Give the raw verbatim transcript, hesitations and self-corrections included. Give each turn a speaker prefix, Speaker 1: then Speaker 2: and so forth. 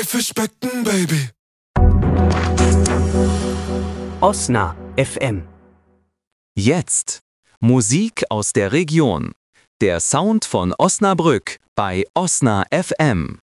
Speaker 1: Haifischbecken, Baby.
Speaker 2: Osna F M.
Speaker 3: Jetzt Musik aus der Region. Der Sound von Osnabrück bei Osna F M.